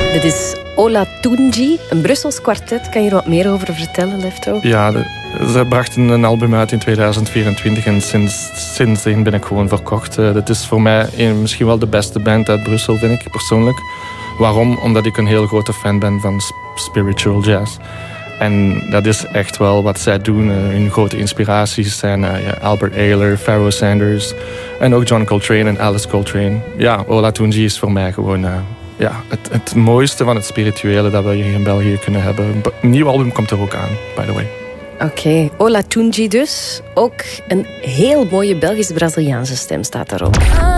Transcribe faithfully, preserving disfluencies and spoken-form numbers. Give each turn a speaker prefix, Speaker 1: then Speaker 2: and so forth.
Speaker 1: Dit is Olatunji, een Brussels kwartet. Kan je er wat meer over vertellen, Lefto?
Speaker 2: Ja, de, ze brachten een album uit in tweeduizend vierentwintig en sinds, sindsdien ben ik gewoon verkocht. Uh, dit is voor mij een, misschien wel de beste band uit Brussel, vind ik persoonlijk. Waarom? Omdat ik een heel grote fan ben van spiritual jazz. En dat is echt wel wat zij doen. Uh, hun grote inspiraties zijn uh, ja, Albert Ayler, Pharoah Sanders en ook John Coltrane en Alice Coltrane. Ja, Olatunji is voor mij gewoon uh, ja, het, het mooiste van het spirituele dat we hier in België kunnen hebben. Een nieuw album komt er ook aan, by the way.
Speaker 1: Oké, okay. Olatunji dus. Ook een heel mooie Belgisch-Braziliaanse stem staat daarop.